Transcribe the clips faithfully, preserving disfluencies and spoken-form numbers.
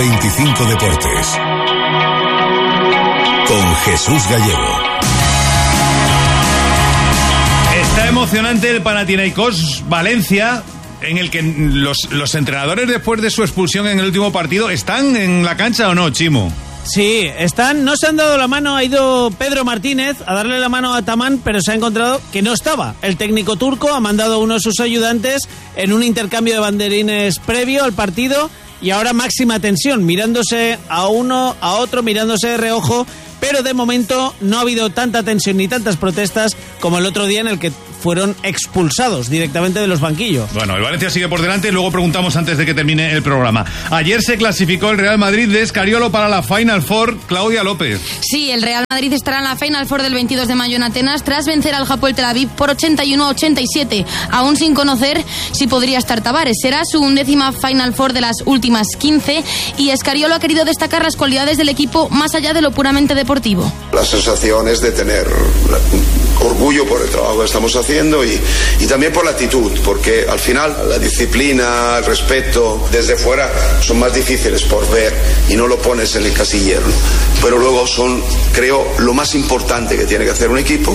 veinticinco Deportes con Jesús Gallego. Está emocionante el Panathinaikos Valencia, en el que los, los entrenadores, después de su expulsión en el último partido, ¿están en la cancha o no, Chimo? Sí, están, no se han dado la mano, ha ido Pedro Martínez a darle la mano a Tamán, pero se ha encontrado que no estaba. El técnico turco ha mandado a uno de sus ayudantes en un intercambio de banderines previo al partido y ahora máxima tensión, mirándose a uno, a otro, mirándose de reojo, pero de momento no ha habido tanta tensión ni tantas protestas como el otro día en el que fueron expulsados directamente de los banquillos. Bueno, el Valencia sigue por delante y luego preguntamos antes de que termine el programa. Ayer se clasificó el Real Madrid de Escariolo para la Final Four. Claudia López. Sí, el Real Madrid estará en la Final Four del veintidós de mayo en Atenas tras vencer al Hapoel Tel Aviv por ochenta y uno a ochenta y siete, aún sin conocer si podría estar Tavares. Será su undécima Final Four de las últimas quince y Escariolo ha querido destacar las cualidades del equipo más allá de lo puramente deportivo. La sensación es de tener orgullo por el trabajo que estamos haciendo y, y también por la actitud, porque al final la disciplina, el respeto desde fuera son más difíciles por ver y no lo pones en el casillero, pero luego son, creo, lo más importante que tiene que hacer un equipo.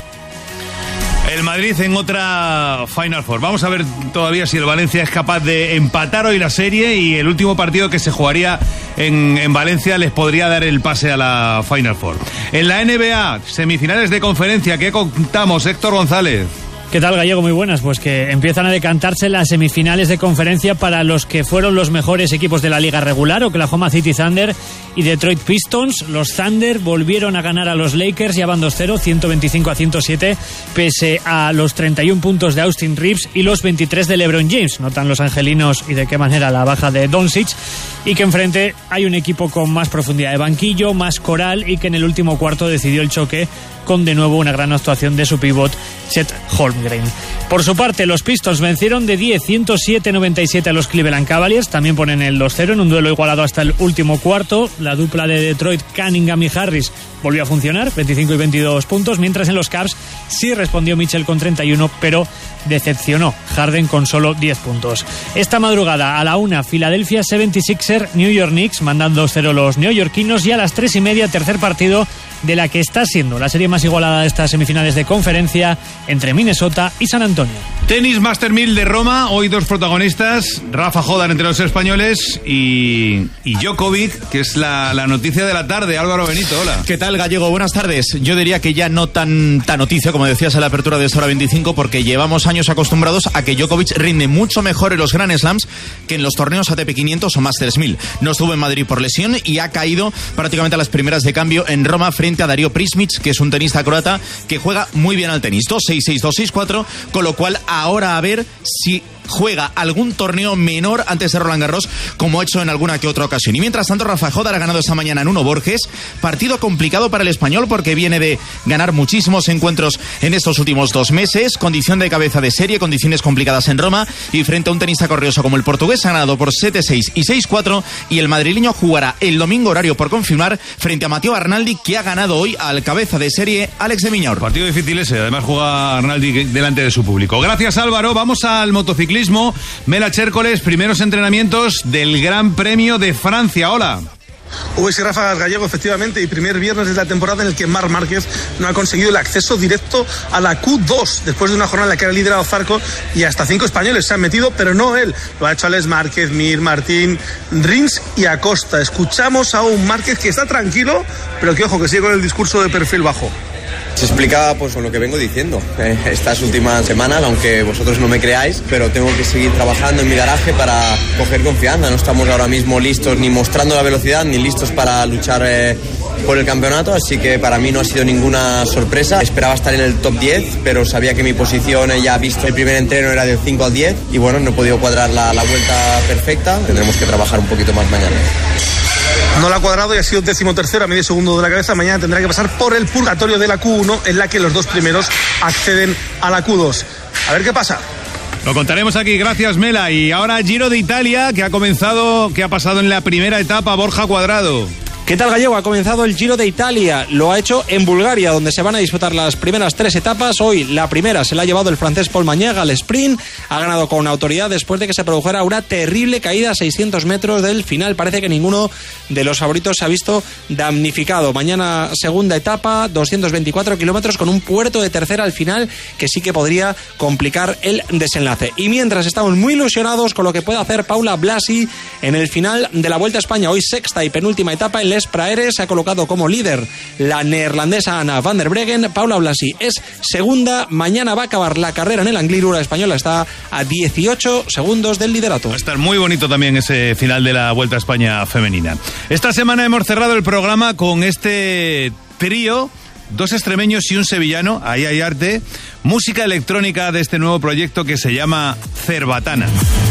El Madrid en otra Final Four. Vamos a ver todavía si el Valencia es capaz de empatar hoy la serie y el último partido que se jugaría en, en Valencia les podría dar el pase a la Final Four. En la N B A, semifinales de conferencia, ¿qué contamos, Héctor González? ¿Qué tal, Gallego? Muy buenas. Pues que empiezan a decantarse las semifinales de conferencia para los que fueron los mejores equipos de la liga regular, Oklahoma City Thunder y Detroit Pistons. Los Thunder volvieron a ganar a los Lakers, ya van dos cero, ciento veinticinco a ciento siete, pese a los treinta y uno puntos de Austin Reeves y los veintitrés de LeBron James. Notan los angelinos y de qué manera la baja de Doncic, y que enfrente hay un equipo con más profundidad de banquillo, más coral, y que en el último cuarto decidió el choque con de nuevo una gran actuación de su pívot Chet Holmgren. Por su parte, los Pistons vencieron de diez, ciento siete a noventa y siete a los Cleveland Cavaliers, también ponen el dos cero en un duelo igualado hasta el último cuarto. La dupla de Detroit, Cunningham y Harris, volvió a funcionar, veinticinco y veintidós puntos, mientras en los Cavs sí respondió Mitchell con treinta y uno, pero decepcionó Harden con solo diez puntos. Esta madrugada a la una, Philadelphia setenta y seis ers, New York Knicks, mandan dos cero los neoyorquinos, y a las tres y media, tercer partido de la que está siendo la serie más igualada de estas semifinales de conferencia entre Minnesota y San Antonio. Tenis Master mil de Roma, hoy dos protagonistas, Rafa Jodar entre los españoles y, y Djokovic, que es la, la noticia de la tarde. Álvaro Benito, hola. ¿Qué tal, Gallego? Buenas tardes. Yo diría que ya no tanta noticia, como decías en la apertura de esta hora veinticinco, porque llevamos años acostumbrados a que Djokovic rinde mucho mejor en los Grand Slams que en los torneos A T P quinientos o Masters mil. No estuvo en Madrid por lesión y ha caído prácticamente a las primeras de cambio en Roma frente a Darío Prismic, que es un tenista croata que juega muy bien al tenis. dos seis seis, dos seis cuatro, con lo cual ahora a ver si juega algún torneo menor antes de Roland Garros, como ha hecho en alguna que otra ocasión. Y mientras tanto, Rafa Jodar ha ganado esta mañana en Uno Borges. Partido complicado para el español porque viene de ganar muchísimos encuentros en estos últimos dos meses. Condición de cabeza de serie, condiciones complicadas en Roma, y frente a un tenista corrioso como el portugués ha ganado por siete seis y seis cuatro, y el madrileño jugará el domingo, horario por confirmar, frente a Matteo Arnaldi, que ha ganado hoy al cabeza de serie Alex de Miñor. Partido difícil ese, además juega Arnaldi delante de su público. Gracias, Álvaro. Vamos al motociclismo. Mela Chércoles, primeros entrenamientos del Gran Premio de Francia. Hola. Uy, sí, Rafa Gallego, efectivamente, y primer viernes de la temporada en el que Marc Márquez no ha conseguido el acceso directo a la Q dos, después de una jornada en la que ha liderado Zarco y hasta cinco españoles se han metido, pero no él. Lo ha hecho Alex Márquez, Mir, Martín, Rins y Acosta. Escuchamos a un Márquez que está tranquilo, pero que ojo, que sigue con el discurso de perfil bajo. Se explica pues con lo que vengo diciendo eh, estas últimas semanas, aunque vosotros no me creáis, pero tengo que seguir trabajando en mi garaje para coger confianza. No estamos ahora mismo listos ni mostrando la velocidad ni listos para luchar eh, por el campeonato, así que para mí no ha sido ninguna sorpresa. Esperaba estar en el top diez, pero sabía que mi posición, eh, ya visto el primer entreno, era del cinco al diez, y bueno, no he podido cuadrar la, la vuelta perfecta. Tendremos que trabajar un poquito más mañana. No lo ha cuadrado y ha sido décimo tercero a medio segundo de la cabeza. Mañana tendrá que pasar por el purgatorio de la Q uno, en la que los dos primeros acceden a la Q dos. A ver qué pasa. Lo contaremos aquí, gracias, Mela. Y ahora Giro de Italia, que ha comenzado, que ha pasado en la primera etapa, Borja Cuadrado. ¿Qué tal, Gallego? Ha comenzado el Giro de Italia. Lo ha hecho en Bulgaria, donde se van a disputar las primeras tres etapas. Hoy la primera se la ha llevado el francés Paul Mañaga al sprint. Ha ganado con autoridad después de que se produjera una terrible caída a seiscientos metros del final. Parece que ninguno de los favoritos se ha visto damnificado. Mañana segunda etapa, doscientos veinticuatro kilómetros con un puerto de tercera al final que sí que podría complicar el desenlace. Y mientras estamos muy ilusionados con lo que puede hacer Paula Blasi en el final de la Vuelta a España. Hoy sexta y penúltima etapa en Les Praeres. Se ha colocado como líder la neerlandesa Anna van der Breggen. Paula Blasi es segunda. Mañana va a acabar la carrera en el Angliru. La española está a dieciocho segundos del liderato. Va a estar muy bonito también ese final de la Vuelta a España femenina. Esta semana hemos cerrado el programa con este trío, dos extremeños y un sevillano. Ahí hay arte, música electrónica de este nuevo proyecto que se llama Cerbatana.